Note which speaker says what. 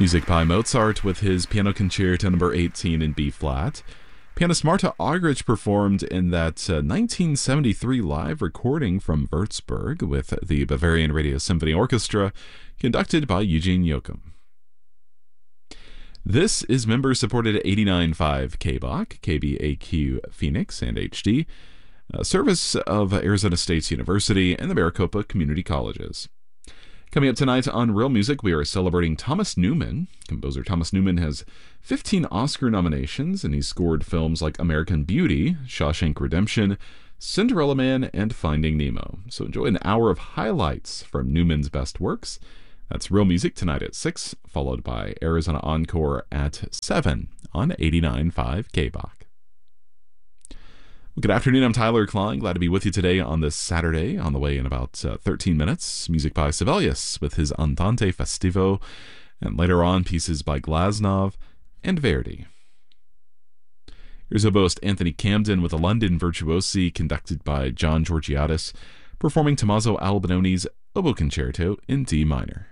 Speaker 1: Music by Mozart with his Piano Concerto No. 18 in B-flat. Pianist Marta Argerich performed in that 1973 live recording from Würzburg with the Bavarian Radio Symphony Orchestra, conducted by Eugene Joachim. This is member-supported 89.5 KBAQ, KBAQ Phoenix, and HD, a service of Arizona State University and the Maricopa Community Colleges. Coming up tonight on Real Music, we are celebrating Thomas Newman. Composer Thomas Newman has 15 Oscar nominations, and he's scored films like American Beauty, Shawshank Redemption, Cinderella Man, and Finding Nemo. So enjoy an hour of highlights from Newman's best works. That's Real Music tonight at 6, followed by Arizona Encore at 7 on 89.5 KBAQ. Well, good afternoon, I'm Tyler Klein. Glad to be with you today on this Saturday. On the way in about 13 minutes, music by Sibelius with his Andante Festivo, and later on, pieces by Glasnov and Verdi. Here's oboist Anthony Camden with a London Virtuosi conducted by John Georgiadis, performing Tommaso Albinoni's Oboe Concerto in D minor.